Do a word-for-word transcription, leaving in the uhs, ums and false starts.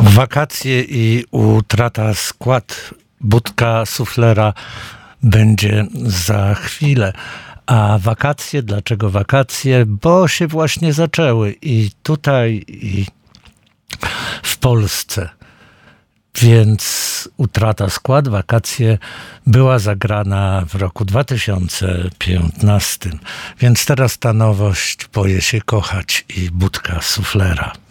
Wakacje i utrata skład Budka Suflera będzie za chwilę. A wakacje, dlaczego wakacje? Bo się właśnie zaczęły i tutaj, i w Polsce. Więc utrata skład, wakacje była zagrana w roku dwa tysiące piętnastym. Więc teraz ta nowość, Boję się kochać i Budka Suflera.